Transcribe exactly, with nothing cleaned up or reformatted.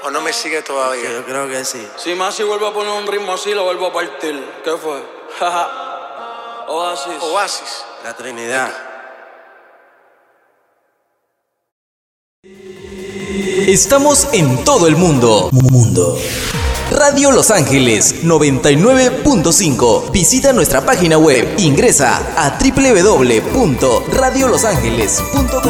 ¿O no me sigue todavía? Yo creo que sí. Si Masi vuelve a poner un ritmo así, lo vuelvo a partir. ¿Qué fue? Oasis. Oasis. La Trinidad. Estamos en todo el mundo. Mundo. Radio Los Ángeles noventa y nueve punto cinco. Visita nuestra página web. Ingresa a doble u doble u doble u punto radio los ángeles punto com.